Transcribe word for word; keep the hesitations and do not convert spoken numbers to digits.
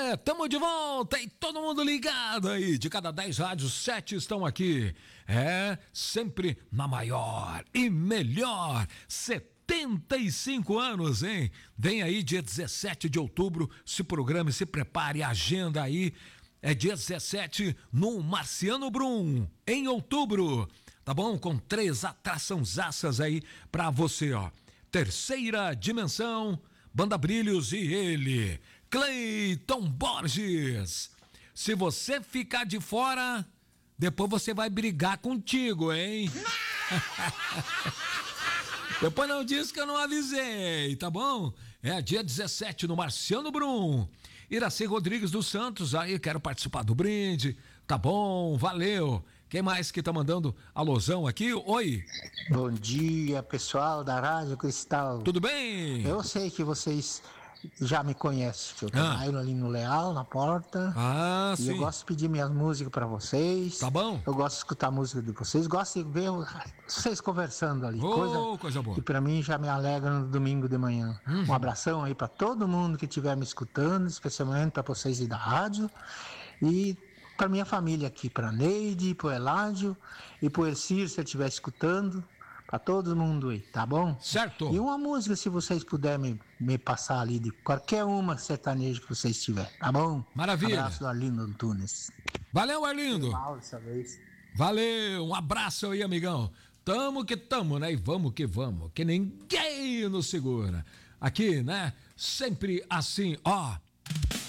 É, tamo de volta e todo mundo ligado aí. De cada dez rádios, sete estão aqui. É, sempre na maior e melhor. setenta e cinco anos, hein? Vem aí dia dezessete de outubro, se programe, se prepare, agenda aí. É dia dezessete no Marciano Brum, em outubro. Tá bom? Com três atraçãozaças aí pra você, ó. Terceira Dimensão, Banda Brilhos e ele, Cleiton Borges. Se você ficar de fora, depois você vai brigar contigo, hein? Depois não diz que eu não avisei, tá bom? É dia dezessete no Marciano Brum. Iraci Rodrigues dos Santos, aí quero participar do brinde. Tá bom, valeu. Quem mais que tá mandando alusão aqui? Oi. Bom dia, pessoal da Rádio Cristal. Tudo bem? Eu sei que vocês já me conhecem, que eu Ah. trabalho ali no Leal, na porta. Ah, e sim. eu gosto de pedir minhas músicas pra vocês. Tá bom? Eu gosto de escutar a música de vocês. Gosto de ver vocês conversando ali. Ô, coisa, coisa boa. que pra mim já me alegra no domingo de manhã. Uhum. Um abração aí pra todo mundo que estiver me escutando, especialmente pra vocês aí da rádio. E pra minha família aqui, pra Neide, pro Eládio e pro Elcir, se ele estiver escutando. Pra todo mundo aí, tá bom? Certo. E uma música, se vocês puderem me, me passar ali, de qualquer uma sertaneja que vocês tiverem, tá bom? Maravilha. Abraço do Arlindo Antunes. Valeu, Arlindo. Mal dessa vez. Valeu, um abraço aí, amigão. Tamo que tamo, né? E vamos que vamos, que ninguém nos segura. Aqui, né? Sempre assim, ó.